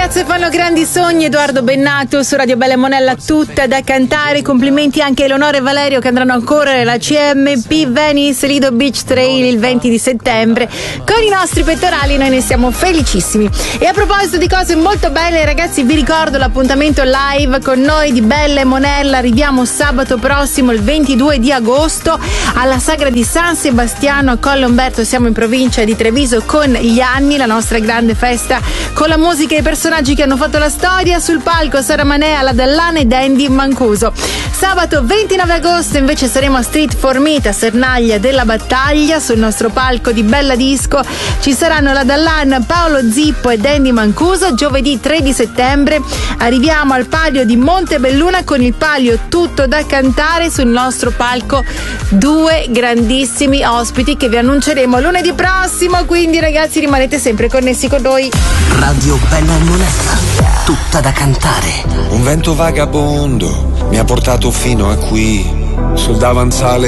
ragazze fanno grandi sogni. Edoardo Bennato su Radio Bella e Monella, tutta da cantare. Complimenti anche a Eleonora e Valerio che andranno a correre la CMP Venice Lido Beach Trail il 20 di settembre. Con i nostri pettorali noi ne siamo felicissimi. E a proposito di cose molto belle, ragazzi, vi ricordo l'appuntamento live con noi di Bella e Monella. Arriviamo sabato prossimo, il 22 di agosto, alla Sagra di San Sebastiano a Colle Umberto. Siamo in provincia di Treviso con gli anni, la nostra grande festa con la musica e i personaggi che hanno fatto la storia. Sul palco Sara Manea, la Dallana ed Andy Mancuso. Sabato 29 agosto invece saremo a Street for Meet a Sernaglia della Battaglia. Sul nostro palco di Bella Disco ci saranno la Dallana, Paolo Zippo ed Andy Mancuso. Giovedì 3 di settembre arriviamo al palio di Montebelluna con il palio Tutto da cantare. Sul nostro palco due grandissimi ospiti che vi annunceremo lunedì prossimo, quindi ragazzi rimanete sempre connessi con noi. Radio Bella e Monella, tutta da cantare. Un vento vagabondo mi ha portato fino a qui, sul davanzale